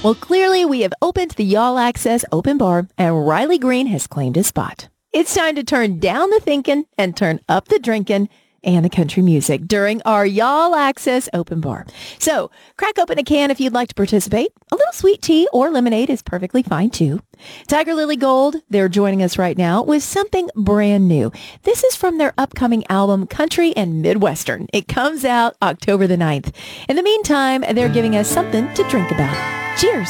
Well, clearly we have opened the Y'all Access open bar and Riley Green has claimed his spot. It's time to turn down the thinking and turn up the drinking and the country music during our Y'all Access open bar. So crack open a can if you'd like to participate. A little sweet tea or lemonade is perfectly fine too. Tiger Lily Gold, they're joining us right now with something brand new. This is from their upcoming album, Country and Midwestern. It comes out October the 9th. In the meantime, they're giving us something to drink about. Cheers.